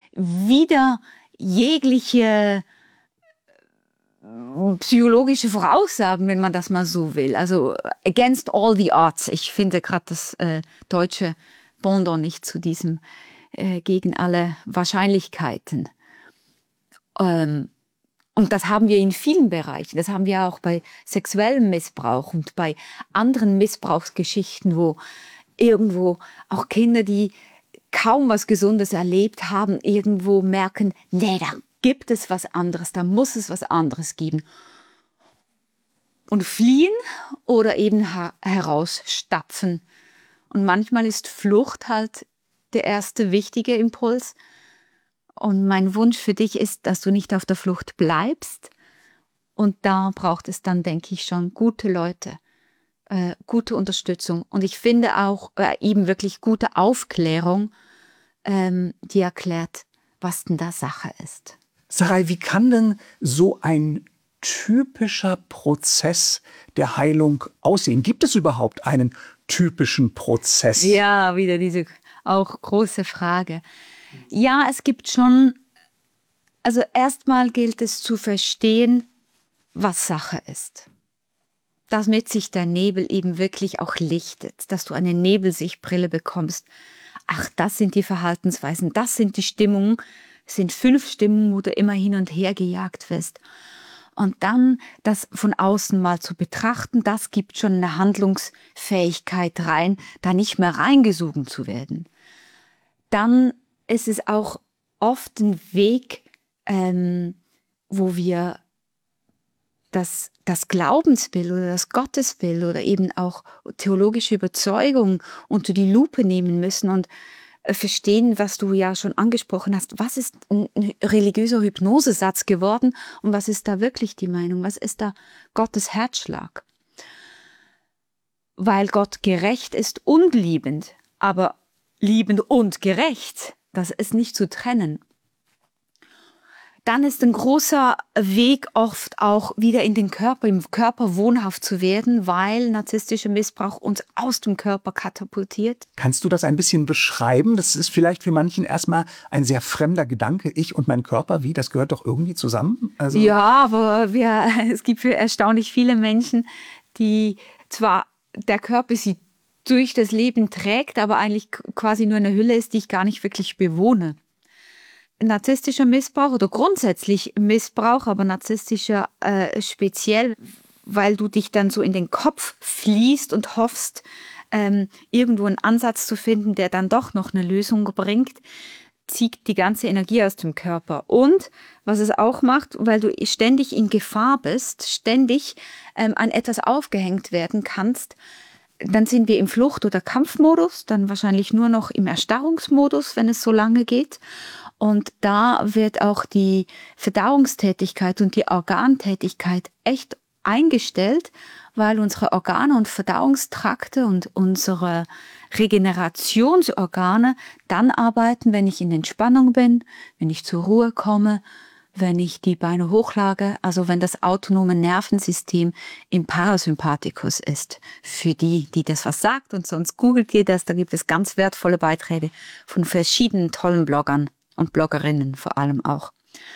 wieder jegliche psychologische Voraussagen, wenn man das mal so will. Also against all the odds. Ich finde gerade das deutsche Pendant nicht zu diesem gegen alle Wahrscheinlichkeiten. Und das haben wir in vielen Bereichen. Das haben wir auch bei sexuellem Missbrauch und bei anderen Missbrauchsgeschichten, wo irgendwo auch Kinder, die kaum was Gesundes erlebt haben, irgendwo merken, nee, da gibt es was anderes, da muss es was anderes geben. Und fliehen oder eben herausstapfen. Und manchmal ist Flucht halt der erste wichtige Impuls. Und mein Wunsch für dich ist, dass du nicht auf der Flucht bleibst. Und da braucht es dann, denke ich, schon gute Leute, gute Unterstützung. Und ich finde auch eben wirklich gute Aufklärung, die erklärt, was denn da Sache ist. Sarai, wie kann denn so ein typischer Prozess der Heilung aussehen? Gibt es überhaupt einen typischen Prozess? Ja, wieder diese auch große Frage. Ja, es gibt schon, also erstmal gilt es zu verstehen, was Sache ist. Damit sich der Nebel eben wirklich auch lichtet, dass du eine Nebelsichtbrille bekommst. Ach, das sind die Verhaltensweisen, das sind die Stimmungen, es sind 5 Stimmungen, wo du immer hin und her gejagt wirst. Und dann das von außen mal zu betrachten, das gibt schon eine Handlungsfähigkeit rein, da nicht mehr reingesogen zu werden. Dann ist es auch oft ein Weg, wo wir das Glaubensbild oder das Gottesbild oder eben auch theologische Überzeugung unter die Lupe nehmen müssen und verstehen, was du ja schon angesprochen hast. Was ist ein religiöser Hypnosesatz geworden und was ist da wirklich die Meinung? Was ist da Gottes Herzschlag? Weil Gott gerecht ist und liebend, aber liebend und gerecht, das ist nicht zu trennen. Dann ist ein großer Weg oft auch wieder in den Körper, im Körper wohnhaft zu werden, weil narzisstischer Missbrauch uns aus dem Körper katapultiert. Kannst du das ein bisschen beschreiben? Das ist vielleicht für manchen erstmal ein sehr fremder Gedanke. Ich und mein Körper, wie? Das gehört doch irgendwie zusammen? Also ja, aber es gibt erstaunlich viele Menschen, die zwar der Körper sie durch das Leben trägt, aber eigentlich quasi nur eine Hülle ist, die ich gar nicht wirklich bewohne. Narzisstischer Missbrauch oder grundsätzlich Missbrauch, aber narzisstischer speziell, weil du dich dann so in den Kopf fließt und hoffst, irgendwo einen Ansatz zu finden, der dann doch noch eine Lösung bringt, zieht die ganze Energie aus dem Körper. Und was es auch macht, weil du ständig in Gefahr bist, ständig an etwas aufgehängt werden kannst, dann sind wir im Flucht- oder Kampfmodus, dann wahrscheinlich nur noch im Erstarrungsmodus, wenn es so lange geht. Und da wird auch die Verdauungstätigkeit und die Organtätigkeit echt eingestellt, weil unsere Organe und Verdauungstrakte und unsere Regenerationsorgane dann arbeiten, wenn ich in Entspannung bin, wenn ich zur Ruhe komme, wenn ich die Beine hochlage, also wenn das autonome Nervensystem im Parasympathikus ist. Für die, die das was sagt, und sonst googelt ihr das, da gibt es ganz wertvolle Beiträge von verschiedenen tollen Bloggern und Bloggerinnen vor allem auch.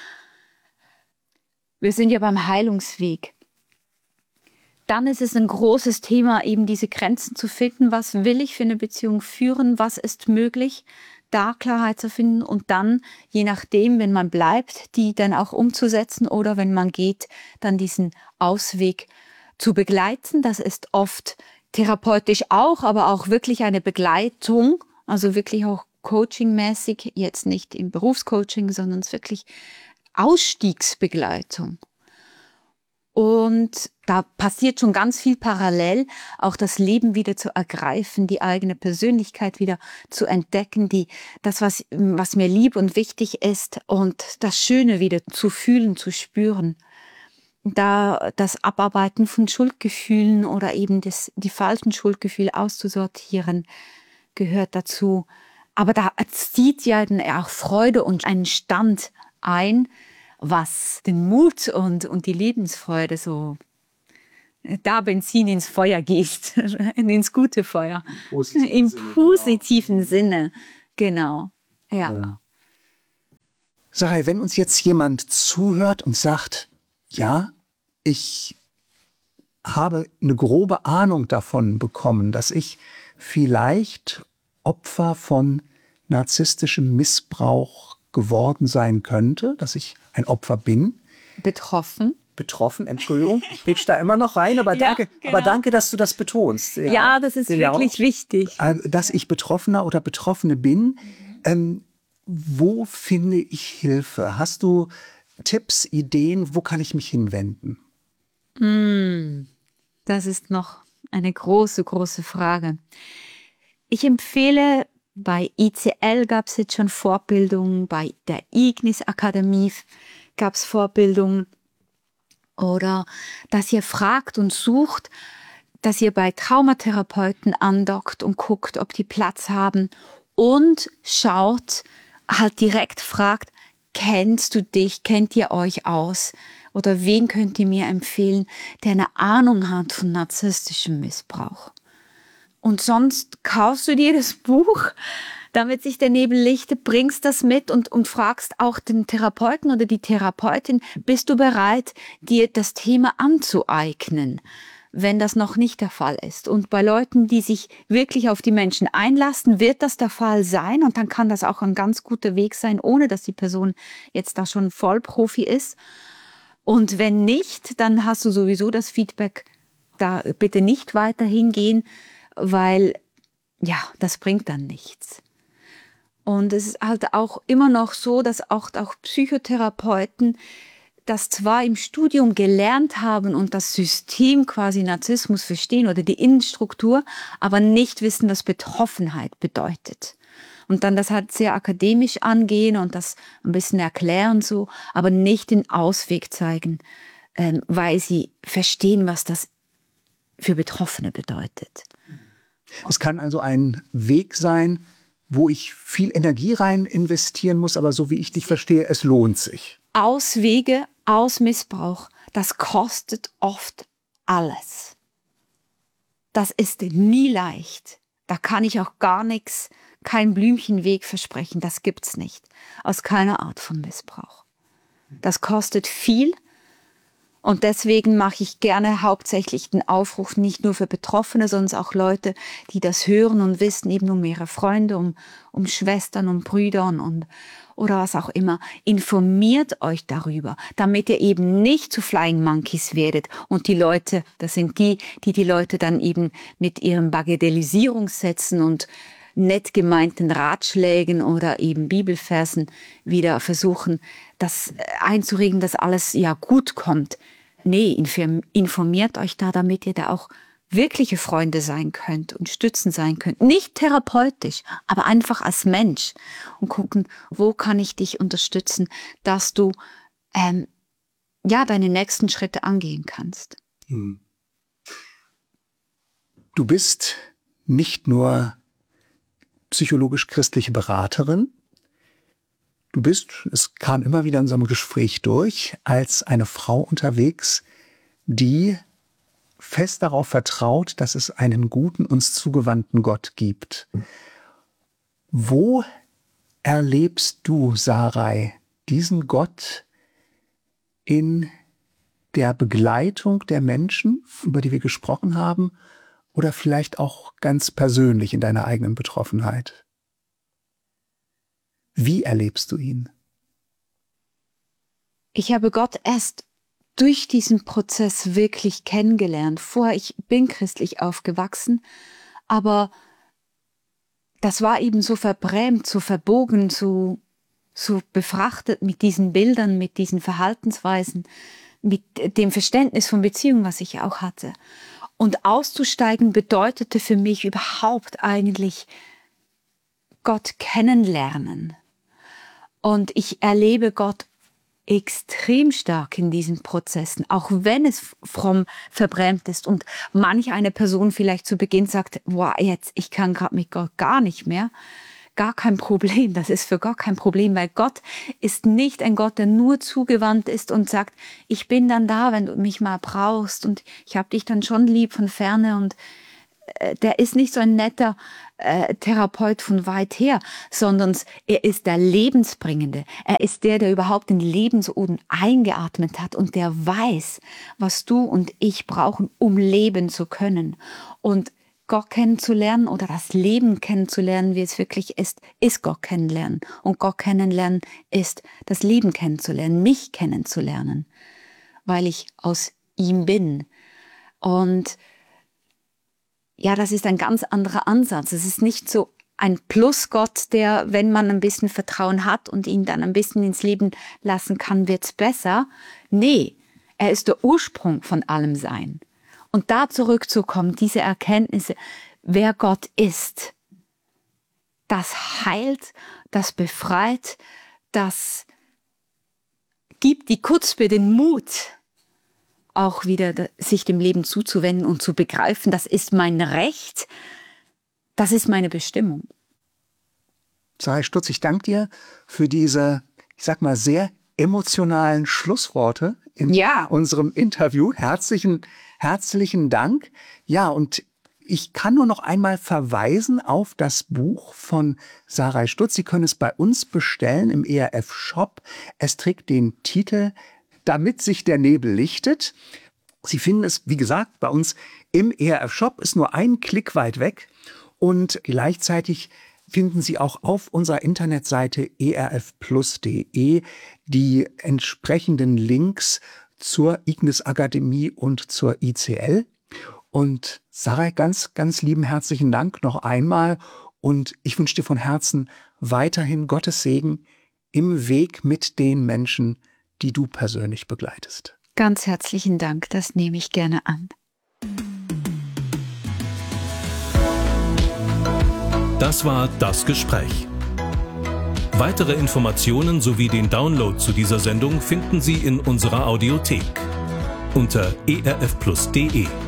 Wir sind ja beim Heilungsweg. Dann ist es ein großes Thema, eben diese Grenzen zu finden. Was will ich für eine Beziehung führen? Was ist möglich? Da Klarheit zu finden und dann, je nachdem, wenn man bleibt, die dann auch umzusetzen oder wenn man geht, dann diesen Ausweg zu begleiten. Das ist oft therapeutisch auch, aber auch wirklich eine Begleitung, also wirklich auch coachingmäßig, jetzt nicht im Berufscoaching, sondern wirklich Ausstiegsbegleitung. Und da passiert schon ganz viel parallel, auch das Leben wieder zu ergreifen, die eigene Persönlichkeit wieder zu entdecken, das, was mir lieb und wichtig ist und das Schöne wieder zu fühlen, zu spüren. Da das Abarbeiten von Schuldgefühlen oder eben die falschen Schuldgefühle auszusortieren, gehört dazu. Aber da zieht ja dann auch Freude und einen Stand ein, was den Mut und die Lebensfreude so da Benzin ins Feuer gießt, ins gute Feuer. Im positiven Sinne, genau. Ja. Sarai, wenn uns jetzt jemand zuhört und sagt, ja, ich habe eine grobe Ahnung davon bekommen, dass ich vielleicht Opfer von narzisstischem Missbrauch geworden sein könnte, dass ich ein Opfer bin. Betroffen, Entschuldigung, ich pitch da immer noch rein, aber Ja, danke, genau. aber danke, dass du das betonst. Ja, das ist wirklich wichtig. Dass ich Betroffener oder Betroffene bin. Wo finde ich Hilfe? Hast du Tipps, Ideen, wo kann ich mich hinwenden? Das ist noch eine große, große Frage. Ich empfehle, bei ICL gab es jetzt schon Fortbildungen, bei der Ignis Akademie gab es Fortbildungen, oder dass ihr fragt und sucht, dass ihr bei Traumatherapeuten andockt und guckt, ob die Platz haben, und schaut, halt direkt fragt, kennt ihr euch aus? Oder wen könnt ihr mir empfehlen, der eine Ahnung hat von narzisstischem Missbrauch? Und sonst kaufst du dir das Buch, damit sich der Nebel lichtet, bringst das mit und fragst auch den Therapeuten oder die Therapeutin, bist du bereit, dir das Thema anzueignen, wenn das noch nicht der Fall ist. Und bei Leuten, die sich wirklich auf die Menschen einlassen, wird das der Fall sein, und dann kann das auch ein ganz guter Weg sein, ohne dass die Person jetzt da schon Vollprofi ist. Und wenn nicht, dann hast du sowieso das Feedback, da bitte nicht weiter hingehen, weil ja, das bringt dann nichts. Und es ist halt auch immer noch so, dass auch Psychotherapeuten das zwar im Studium gelernt haben und das System quasi Narzissmus verstehen oder die Innenstruktur, aber nicht wissen, was Betroffenheit bedeutet. Und dann das halt sehr akademisch angehen und das ein bisschen erklären so, aber nicht den Ausweg zeigen, weil sie verstehen, was das für Betroffene bedeutet. Es kann also ein Weg sein, wo ich viel Energie rein investieren muss, aber so wie ich dich verstehe, es lohnt sich. Auswege aus Missbrauch, das kostet oft alles. Das ist nie leicht. Da kann ich auch gar nichts, kein Blümchenweg versprechen. Das gibt's nicht. Aus keiner Art von Missbrauch. Das kostet viel. Und deswegen mache ich gerne hauptsächlich den Aufruf nicht nur für Betroffene, sondern auch Leute, die das hören und wissen, eben um ihre Freunde, um Schwestern, um Brüder oder was auch immer. Informiert euch darüber, damit ihr eben nicht zu Flying Monkeys werdet. Und die Leute, das sind die Leute dann eben mit ihren Bagatellisierungssätzen und nett gemeinten Ratschlägen oder eben Bibelversen wieder versuchen, das einzuregen, dass alles ja gut kommt. Nee, informiert euch da, damit ihr da auch wirkliche Freunde sein könnt und Stützen sein könnt. Nicht therapeutisch, aber einfach als Mensch. Und gucken, wo kann ich dich unterstützen, dass du deine nächsten Schritte angehen kannst. Du bist nicht nur psychologisch-christliche Beraterin. Du bist, es kam immer wieder in unserem Gespräch durch, als eine Frau unterwegs, die fest darauf vertraut, dass es einen guten, uns zugewandten Gott gibt. Wo erlebst du, Sarai, diesen Gott in der Begleitung der Menschen, über die wir gesprochen haben, oder vielleicht auch ganz persönlich in deiner eigenen Betroffenheit? Wie erlebst du ihn? Ich habe Gott erst durch diesen Prozess wirklich kennengelernt. Vorher, ich bin christlich aufgewachsen, aber das war eben so verbrämt, so verbogen, so befrachtet mit diesen Bildern, mit diesen Verhaltensweisen, mit dem Verständnis von Beziehungen, was ich auch hatte. Und auszusteigen bedeutete für mich überhaupt eigentlich Gott kennenlernen. Und ich erlebe Gott extrem stark in diesen Prozessen, auch wenn es fromm verbrämt ist und manch eine Person vielleicht zu Beginn sagt, wow, ich kann gerade mit Gott gar nicht mehr. Gar kein Problem, das ist für Gott kein Problem, weil Gott ist nicht ein Gott, der nur zugewandt ist und sagt, ich bin dann da, wenn du mich mal brauchst und ich habe dich dann schon lieb von ferne und der ist nicht so ein netter Therapeut von weit her, sondern er ist der Lebensbringende. Er ist der überhaupt den Lebensodem eingeatmet hat und der weiß, was du und ich brauchen, um leben zu können. Und Gott kennenzulernen oder das Leben kennenzulernen, wie es wirklich ist Gott kennenlernen. Und Gott kennenlernen ist das Leben kennenzulernen, mich kennenzulernen, weil ich aus ihm bin. Und ja, das ist ein ganz anderer Ansatz. Es ist nicht so ein Plusgott, der, wenn man ein bisschen Vertrauen hat und ihn dann ein bisschen ins Leben lassen kann, wird's besser. Nee, er ist der Ursprung von allem Sein. Und da zurückzukommen, diese Erkenntnisse, wer Gott ist, das heilt, das befreit, das gibt die Kutzbe, den Mut, auch wieder sich dem Leben zuzuwenden und zu begreifen, das ist mein Recht, das ist meine Bestimmung. Sarai Stutz, ich danke dir für diese, ich sag mal, sehr emotionalen Schlussworte in unserem Interview. Herzlichen Dank. Ja, und ich kann nur noch einmal verweisen auf das Buch von Sarai Stutz. Sie können es bei uns bestellen im ERF-Shop. Es trägt den Titel Damit sich der Nebel lichtet. Sie finden es, wie gesagt, bei uns im ERF-Shop, ist nur einen Klick weit weg. Und gleichzeitig finden Sie auch auf unserer Internetseite erfplus.de die entsprechenden Links zur Ignis Akademie und zur ICL. Und Sarai, ganz, ganz lieben herzlichen Dank noch einmal. Und ich wünsche dir von Herzen weiterhin Gottes Segen im Weg mit den Menschen, die du persönlich begleitest. Ganz herzlichen Dank, das nehme ich gerne an. Das war das Gespräch. Weitere Informationen sowie den Download zu dieser Sendung finden Sie in unserer Audiothek unter erfplus.de.